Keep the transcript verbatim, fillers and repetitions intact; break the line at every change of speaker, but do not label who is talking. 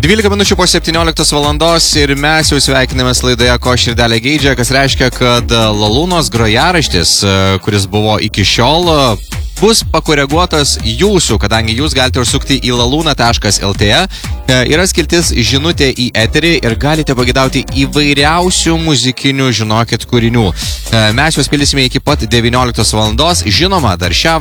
dvylika minučių po septynioliktos valandos ir mes jau sveikinamės laidoje Ko širdelė geidžia, kas reiškia, kad Lalūnos grojaraštis, kuris buvo iki šiol, bus pakoreguotas jūsų, kadangi jūs galite užsukti į lalūna taškas lt, yra skiltis žinutė į eterį ir galite pagidauti įvairiausių muzikinių, žinokit, kūrinių. Mes juos pildysime iki pat devynioliktos valandos. Žinoma, dar šią